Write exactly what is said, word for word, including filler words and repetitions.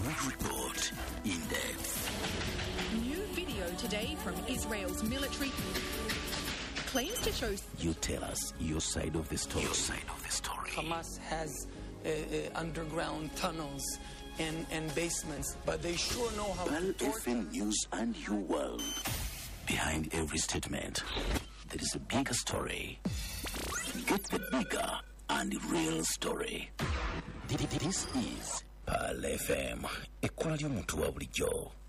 Wood Report in depth. New video today from Israel's military claims to show. You tell us your side of the story. Your side of the story. Hamas has uh, uh, underground tunnels and, and basements, but they sure know how Pearl to torture. F M News and You World. Behind every statement, there is a bigger story. Get the bigger and real story. This is Pearl F M, ekkola ly'omuntu wa bulijjo.